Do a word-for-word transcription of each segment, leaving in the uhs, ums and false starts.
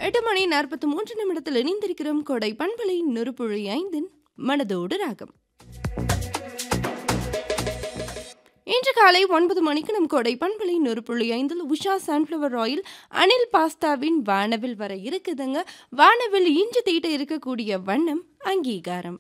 எட்டு மணி நாற்பத்தி மூன்று நிமிடத்தில் இணைந்திருக்கிறோம் கோடை பண்பலை நொறுப்புழி ஐந்தின் மனதோடு ராகம். இன்று காலை ஒன்பது மணிக்கு நம் கோடை பண்பலை நொறுப்புழி ஐந்தில் உஷா சன்ஃப்ளவர் ஆயில் அனில் பாஸ்தாவின் வானவில் வர இருக்குதுங்க. வானவில் இன்று தீட்ட இருக்கக்கூடிய வண்ணம் அங்கீகாரம்.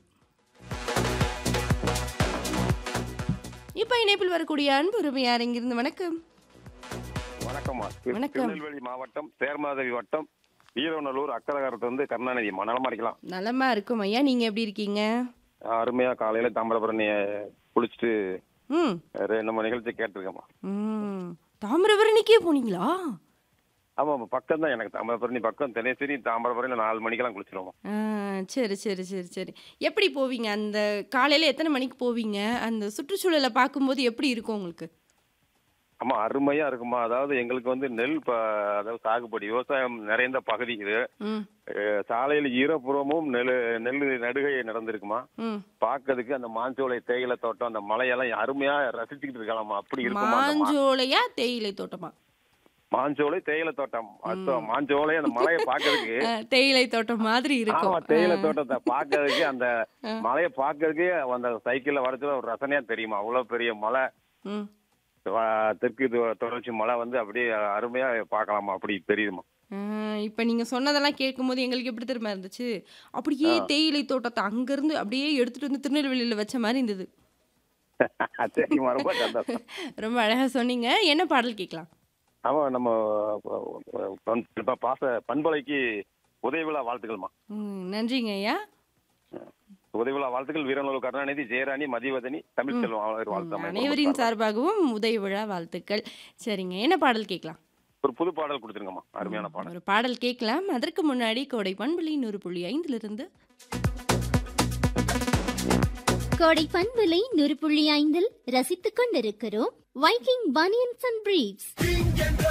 இப்ப இணைப்பில் வரக்கூடிய அன்பு உரிமையார் இங்கிருந்து. வணக்கம். வணக்கம்மா. வணக்கம். திருநெல்வேலி மாவட்டம் சேர்மாதவி வட்டம் வீரநல்லூர் அக்கரகாரத்து வந்து கருணாநிதி நலமா இருக்கலாம். நலமா இருக்கும் ஐயா, நீங்க எப்படி இருக்கீங்க? அருமையா காலையில தாமிரபரணிய குளிச்சுட்டு ம் நம்ம நிகழ்ச்சி கேட்டிருக்கேம்மா. ம் தாமிரபரணிக்கே போனீங்களா? ஆமா, பக்கம் தான் எனக்கு தாமிரபரணி பக்கம். தினசரி தாமிரபரணி நாலு மணிக்கெல்லாம் குளிச்சிருவோம். ஆ, சரி சரி சரி சரி எப்படி போவீங்க? அந்த காலையில எத்தனை மணிக்கு போவீங்க? அந்த சுற்றுச்சூழலை பார்க்கும்போது எப்படி இருக்கும் உங்களுக்கு? ஆமா, அருமையா இருக்குமா. அதாவது எங்களுக்கு வந்து நெல் ப- அதாவது சாகுபடி விவசாயம் நிறைந்த பகுதி இது. ம் அஹ் சாலையில ஈரப்புறமும் நெல் நெல் நடுகை நடந்திருக்குமா. ம் பாக்கிறதுக்கு அந்த மாஞ்சோலை தேயிலை தோட்டம் அந்த மலையெல்லாம் அருமையா ரசிச்சுக்கிட்டு இருக்கலாமா. அப்படி இருக்குமா அந்த மா- மாஞ்சோலையா தேயிலை தோட்டமா? மாஞ்சோலை தேயிலை தோட்டம். அர்த்தம் மாஞ்சோலை அந்த மலையை பாக்குறதுக்கு. ஆ, தேயிலை தோட்டம் மாதிரி ஆமா, இருக்கும். தேயிலை தோட்டத்தை பாக்குறதுக்கு அந்த மலையை பாக்குறதுக்கு அந்த சைக்கிள்ல வரதுல ஒரு ரசனையா தெரியுமா. அவ்வளவு பெரிய மலை, ம் வ- தெற்கு தொ- தொடர்ச்சி மலை வந்து அப்படியே அருமையா பார்க்கலாமா. அப்படி தெரியுமா. ஆ, இப்ப நீங்க சொன்னதெல்லாம் கேட்கும்போது எங்களுக்கு எப்படி தெரியுமா இருந்துச்சு? அப்படியே தேயிலை தோட்டத்தை அங்கிருந்து அப்படியே எடுத்துட்டு வந்து திருநெல்வேலியில வச்ச மாதிரி இருந்தது. சரிம்மா, ரொம்ப சந்தோஷம். ரொம்ப அழகா சொன்னீங்க. என்ன பாடல் கேட்கலாம்? ஆமா, நம்ம ப- ப- பாச பண்பலைக்கு உதய விழா வாழ்த்துக்கள்மா. ம் நன்றிங்க ஐயா. உதய விழா வாழ்த்துக்கள் வீரநல்லூர் கருணாநிதி, ஜெயராணி, மதிவதனி, தமிழ்ச்செல்வம் அவர் வாழ்த்தாம அனைவரின் சார்பாகவும் உதய விழா வாழ்த்துக்கள். சரிங்க, என்ன பாடல் கேட்கலாம்? ஒரு புது பாடல் கொடுத்துருங்கம்மா. அருமையான பாடல். ஒரு பாடல் கேட்கலாம். அதற்கு முன்னாடி கோடை பண்பலை நூறு புள்ளி ஐந்திலிருந்து கோடை பண்பலை நூறு புள்ளி ஐந்தில் ரசித்துக் கொண்டிருக்கிறோம் வைக்கிங் பனியன்ஸ் அண்ட் பிரீவ்ஸ்.